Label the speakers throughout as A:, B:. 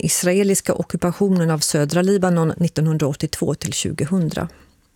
A: israeliska ockupationen av södra Libanon 1982 till 2000.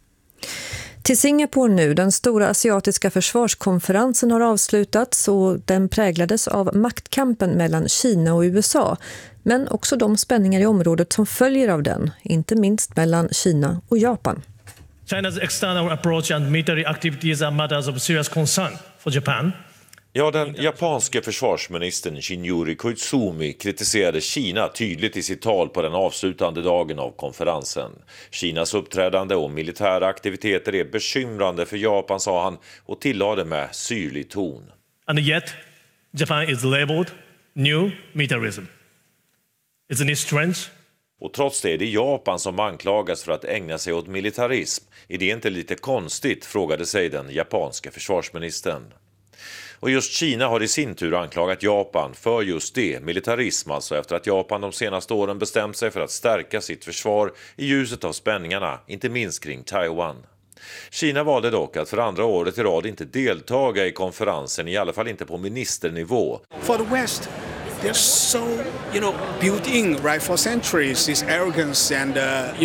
A: Till Singapore nu, den stora asiatiska försvarskonferensen har avslutats och den präglades av maktkampen mellan Kina och USA, men också de spänningar i området som följer av den, inte minst mellan Kina och Japan.
B: China's external approach and military activities are matters of serious concern for Japan.
C: Ja, den japanske försvarsministern Shinyori Koizumi kritiserade Kina tydligt i sitt tal på den avslutande dagen av konferensen. Kinas uppträdande och militära aktiviteter är bekymrande för Japan, sa han och tillade med syrlig ton.
B: And yet, Japan is labeled new militarism. Isn't it strange?
C: Och trots det är det Japan som anklagas för att ägna sig åt militarism. Är det inte lite konstigt, frågade sig den japanska försvarsministern. Och just Kina har i sin tur anklagat Japan för just det, militarism alltså, efter att Japan de senaste åren bestämt sig för att stärka sitt försvar i ljuset av spänningarna, inte minst kring Taiwan. Kina valde dock att för andra året i rad inte deltaga i konferensen, i alla fall inte på ministernivå.
D: For the West, they're so, built in, right, for centuries, this arrogance and,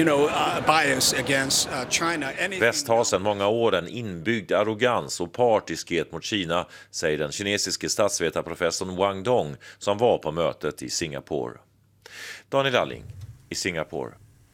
D: bias against China.
C: Väst har sedan många år en inbyggd arrogans och partiskhet mot Kina, säger den kinesiske statsvetarprofessorn Wang Dong som var på mötet i Singapore. Daniel Alling i Singapore.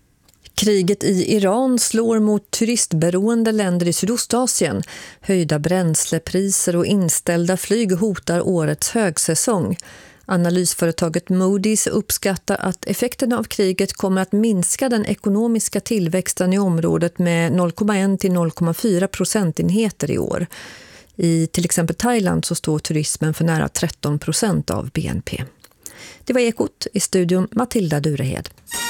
A: Kriget i Iran slår mot turistberoende länder i Sydostasien. Höjda bränslepriser och inställda flyg hotar årets högsäsong. Analysföretaget Moody's uppskattar att effekterna av kriget kommer att minska den ekonomiska tillväxten i området med 0,1 till 0,4 procentenheter i år. I till exempel Thailand så står turismen för nära 13% av BNP. Det var Ekot, i studion Matilda Durehed.